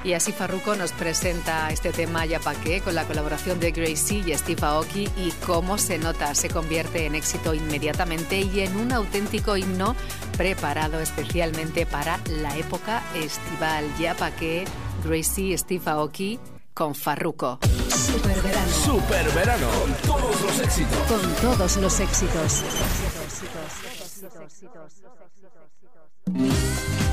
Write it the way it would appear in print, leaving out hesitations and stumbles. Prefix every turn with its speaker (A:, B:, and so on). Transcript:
A: Y así Farruko nos presenta este tema Ya Pa' Qué con la colaboración de Gracie y Steve Aoki, y cómo se nota, se convierte en éxito inmediatamente y en un auténtico himno preparado especialmente para la época estival. Ya Pa' Qué, Gracie, Steve Aoki con Farruko.
B: Superverano.
C: Superverano. Con todos los éxitos.
B: Con todos los éxitos.